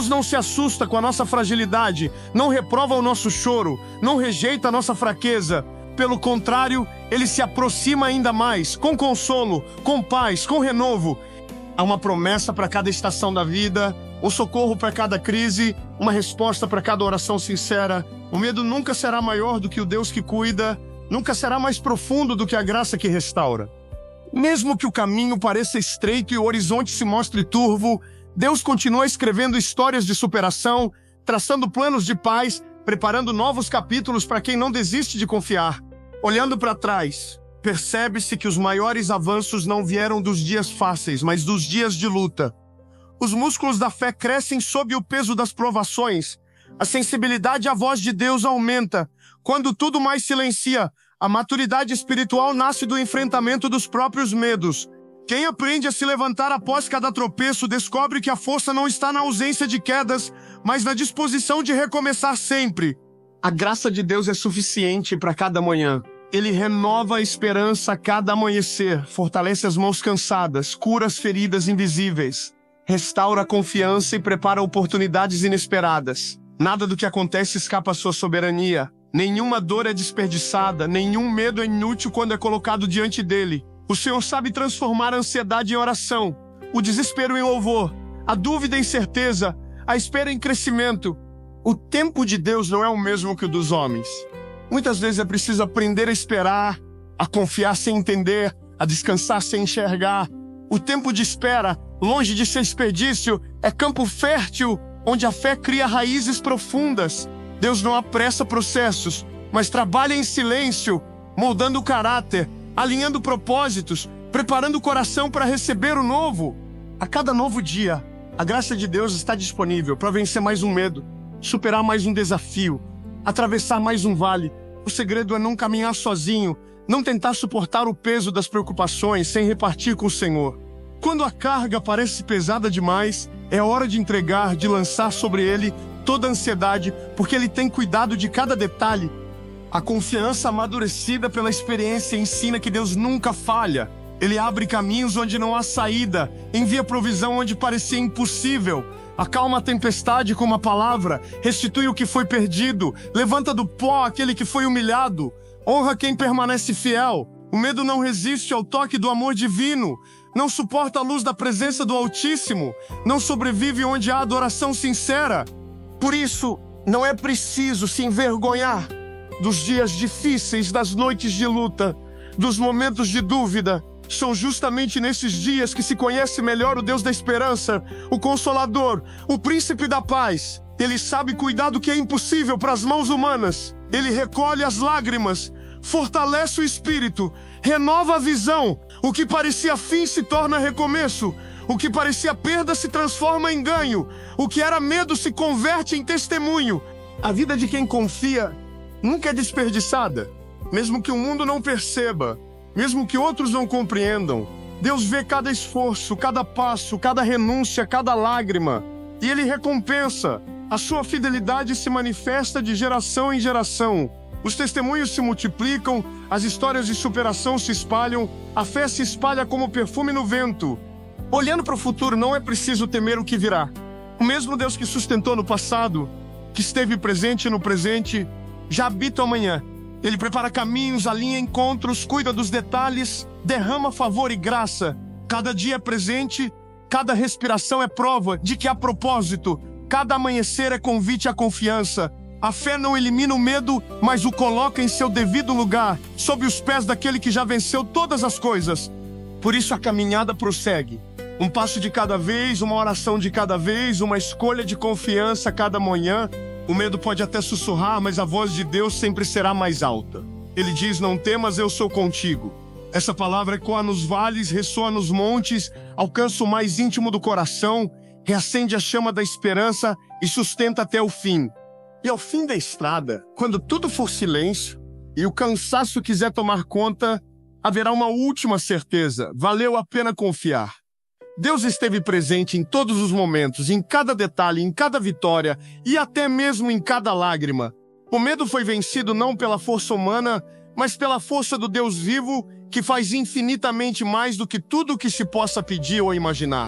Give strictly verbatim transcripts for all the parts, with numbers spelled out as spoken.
Deus não se assusta com a nossa fragilidade, não reprova o nosso choro, não rejeita a nossa fraqueza. Pelo contrário, Ele se aproxima ainda mais, com consolo, com paz, com renovo. Há uma promessa para cada estação da vida, um socorro para cada crise, uma resposta para cada oração sincera. O medo nunca será maior do que o Deus que cuida, nunca será mais profundo do que a graça que restaura. Mesmo que o caminho pareça estreito e o horizonte se mostre turvo, Deus continua escrevendo histórias de superação, traçando planos de paz, preparando novos capítulos para quem não desiste de confiar. Olhando para trás, percebe-se que os maiores avanços não vieram dos dias fáceis, mas dos dias de luta. Os músculos da fé crescem sob o peso das provações. A sensibilidade à voz de Deus aumenta. Quando tudo mais silencia, a maturidade espiritual nasce do enfrentamento dos próprios medos. Quem aprende a se levantar após cada tropeço descobre que a força não está na ausência de quedas, mas na disposição de recomeçar sempre. A graça de Deus é suficiente para cada manhã. Ele renova a esperança a cada amanhecer, fortalece as mãos cansadas, cura as feridas invisíveis, restaura a confiança e prepara oportunidades inesperadas. Nada do que acontece escapa à sua soberania. Nenhuma dor é desperdiçada, nenhum medo é inútil quando é colocado diante dele. O Senhor sabe transformar a ansiedade em oração, o desespero em louvor, a dúvida em certeza, a espera em crescimento. O tempo de Deus não é o mesmo que o dos homens. Muitas vezes é preciso aprender a esperar, a confiar sem entender, a descansar sem enxergar. O tempo de espera, longe de ser desperdício, é campo fértil, onde a fé cria raízes profundas. Deus não apressa processos, mas trabalha em silêncio, moldando o caráter, alinhando propósitos, preparando o coração para receber o novo. A cada novo dia, a graça de Deus está disponível para vencer mais um medo, superar mais um desafio, atravessar mais um vale. O segredo é não caminhar sozinho, não tentar suportar o peso das preocupações sem repartir com o Senhor. Quando a carga parece pesada demais, é hora de entregar, de lançar sobre Ele toda a ansiedade, porque Ele tem cuidado de cada detalhe. A confiança amadurecida pela experiência ensina que Deus nunca falha. Ele abre caminhos onde não há saída, envia provisão onde parecia impossível, acalma a tempestade com uma palavra, restitui o que foi perdido, levanta do pó aquele que foi humilhado, honra quem permanece fiel. O medo não resiste ao toque do amor divino, não suporta a luz da presença do Altíssimo, não sobrevive onde há adoração sincera. Por isso, não é preciso se envergonhar dos dias difíceis, das noites de luta, dos momentos de dúvida. São justamente nesses dias que se conhece melhor o Deus da esperança, o Consolador, o Príncipe da Paz. Ele sabe cuidar do que é impossível para as mãos humanas. Ele recolhe as lágrimas, fortalece o espírito, renova a visão. O que parecia fim se torna recomeço. O que parecia perda se transforma em ganho. O que era medo se converte em testemunho. A vida de quem confia nunca é desperdiçada, mesmo que o mundo não perceba, mesmo que outros não compreendam. Deus vê cada esforço, cada passo, cada renúncia, cada lágrima, e Ele recompensa. A sua fidelidade se manifesta de geração em geração. Os testemunhos se multiplicam, as histórias de superação se espalham, a fé se espalha como perfume no vento. Olhando para o futuro, não é preciso temer o que virá. O mesmo Deus que sustentou no passado, que esteve presente no presente, já habita o amanhã. Ele prepara caminhos, alinha encontros, cuida dos detalhes, derrama favor e graça. Cada dia é presente, cada respiração é prova de que há propósito. Cada amanhecer é convite à confiança. A fé não elimina o medo, mas o coloca em seu devido lugar, sob os pés daquele que já venceu todas as coisas. Por isso a caminhada prossegue. Um passo de cada vez, uma oração de cada vez, uma escolha de confiança a cada manhã. O medo pode até sussurrar, mas a voz de Deus sempre será mais alta. Ele diz: não temas, eu sou contigo. Essa palavra ecoa nos vales, ressoa nos montes, alcança o mais íntimo do coração, reacende a chama da esperança e sustenta até o fim. E ao fim da estrada, quando tudo for silêncio e o cansaço quiser tomar conta, haverá uma última certeza: valeu a pena confiar. Deus esteve presente em todos os momentos, em cada detalhe, em cada vitória e até mesmo em cada lágrima. O medo foi vencido não pela força humana, mas pela força do Deus vivo, que faz infinitamente mais do que tudo o que se possa pedir ou imaginar.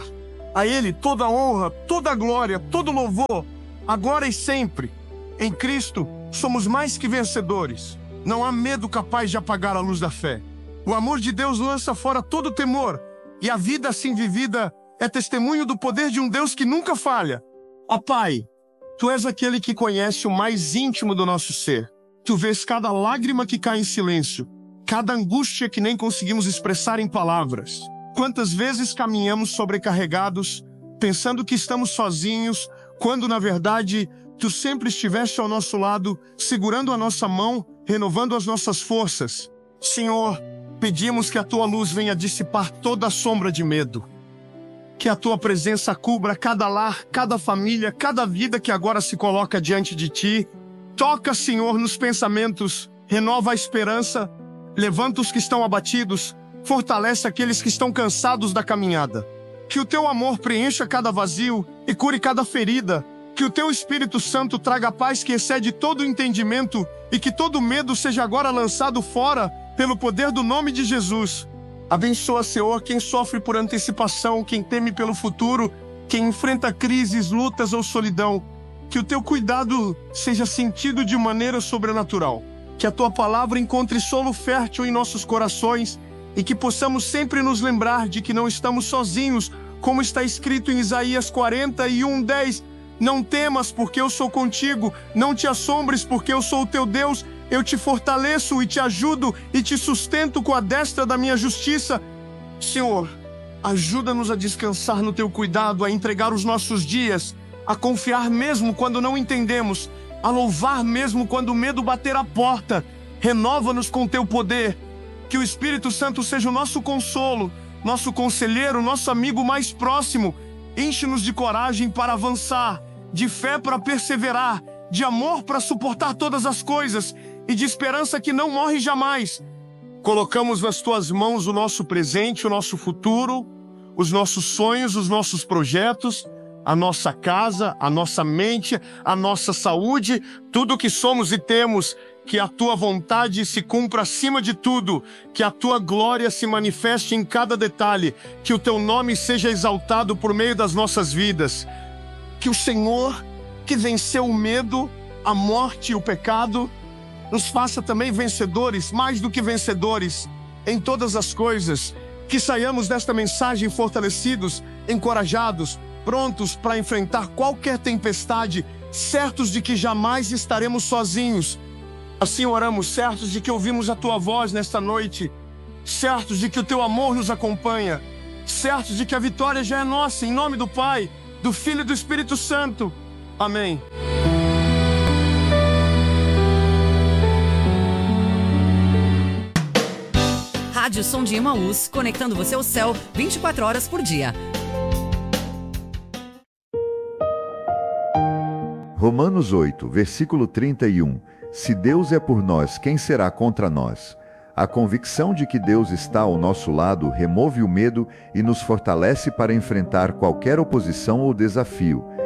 A Ele toda a honra, toda a glória, todo louvor, agora e sempre. Em Cristo, somos mais que vencedores. Não há medo capaz de apagar a luz da fé. O amor de Deus lança fora todo temor, e a vida assim vivida é testemunho do poder de um Deus que nunca falha. Ó Pai, Tu és aquele que conhece o mais íntimo do nosso ser. Tu vês cada lágrima que cai em silêncio, cada angústia que nem conseguimos expressar em palavras. Quantas vezes caminhamos sobrecarregados, pensando que estamos sozinhos, quando na verdade Tu sempre estiveste ao nosso lado, segurando a nossa mão, renovando as nossas forças. Senhor, pedimos que a Tua luz venha dissipar toda a sombra de medo. Que a Tua presença cubra cada lar, cada família, cada vida que agora se coloca diante de Ti. Toca, Senhor, nos pensamentos, renova a esperança, levanta os que estão abatidos, fortalece aqueles que estão cansados da caminhada. Que o Teu amor preencha cada vazio e cure cada ferida. Que o Teu Espírito Santo traga a paz que excede todo o entendimento e que todo medo seja agora lançado fora pelo poder do nome de Jesus. Abençoa, Senhor, quem sofre por antecipação, quem teme pelo futuro, quem enfrenta crises, lutas ou solidão. Que o Teu cuidado seja sentido de maneira sobrenatural. Que a Tua palavra encontre solo fértil em nossos corações e que possamos sempre nos lembrar de que não estamos sozinhos, como está escrito em Isaías quarenta e um, dez. Não temas, porque eu sou contigo. Não te assombres, porque eu sou o teu Deus. Eu te fortaleço e te ajudo e te sustento com a destra da minha justiça. Senhor, ajuda-nos a descansar no Teu cuidado, a entregar os nossos dias, a confiar mesmo quando não entendemos, a louvar mesmo quando o medo bater a porta. Renova-nos com Teu poder. Que o Espírito Santo seja o nosso consolo, nosso conselheiro, nosso amigo mais próximo. Enche-nos de coragem para avançar, de fé para perseverar, de amor para suportar todas as coisas e de esperança que não morre jamais. Colocamos nas Tuas mãos o nosso presente, o nosso futuro, os nossos sonhos, os nossos projetos, a nossa casa, a nossa mente, a nossa saúde, tudo o que somos e temos. Que a Tua vontade se cumpra acima de tudo, que a Tua glória se manifeste em cada detalhe, que o Teu nome seja exaltado por meio das nossas vidas. Que o Senhor, que venceu o medo, a morte e o pecado, nos faça também vencedores, mais do que vencedores, em todas as coisas. Que saiamos desta mensagem fortalecidos, encorajados, prontos para enfrentar qualquer tempestade, certos de que jamais estaremos sozinhos. Assim oramos, certos de que ouvimos a Tua voz nesta noite, certos de que o Teu amor nos acompanha, certos de que a vitória já é nossa, em nome do Pai, do Filho e do Espírito Santo. Amém. Rádio Som de Emaús, conectando você ao céu vinte e quatro horas por dia. Romanos oito, versículo trinta e um. Se Deus é por nós, quem será contra nós? A convicção de que Deus está ao nosso lado remove o medo e nos fortalece para enfrentar qualquer oposição ou desafio.